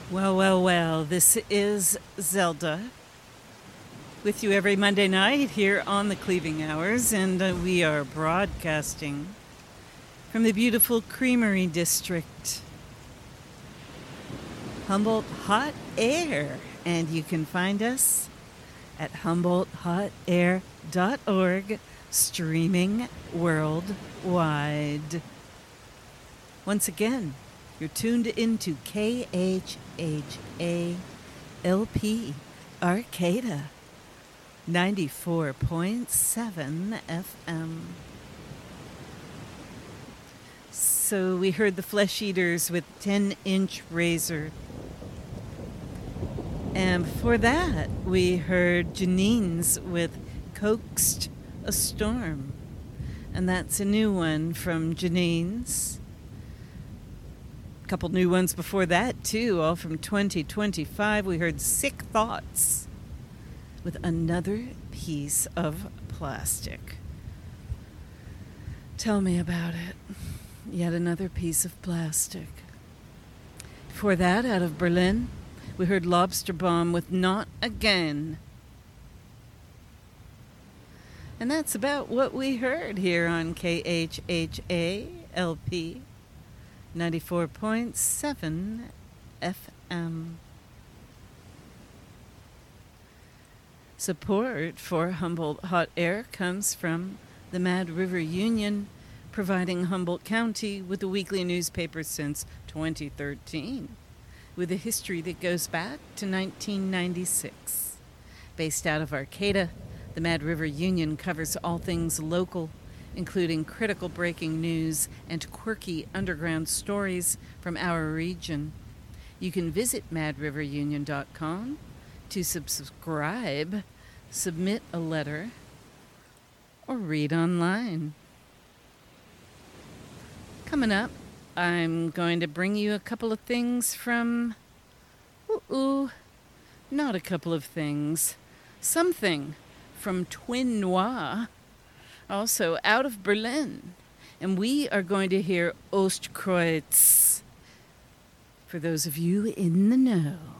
Well, this is Zelda with you every Monday night here on the Cleaving Hours, and we are broadcasting from the beautiful Creamery District, Humboldt Hot Air, and you can find us at HumboldtHotAir.org, streaming worldwide. Once again, you're tuned into KHHA-LP Arcata, 94.7 FM. So we heard the Flesh Eaters with 10-inch Razor. And before that, we heard Janine's with Coaxed a Storm. And that's a new one from Janine's. Couple new ones before that, too, all from 2025. We heard Sick Thoughts with Another Piece of Plastic. Tell me about it. Yet another piece of plastic. Before that, out of Berlin, we heard Lobster Bomb with Not Again. And that's about what we heard here on KHHA-LP 94.7 FM. Support for Humboldt Hot Air comes from the Mad River Union, providing Humboldt County with a weekly newspaper since 2013, with a history that goes back to 1996. Based out of Arcata, the Mad River Union covers all things local, including critical breaking news and quirky underground stories from our region. You can visit madriverunion.com to subscribe, submit a letter, or read online. Coming up, I'm going to bring you a couple of things from... not a couple of things. Something from Twin Noir, also out of Berlin. And we are going to hear Ostkreuz, for those of you in the know.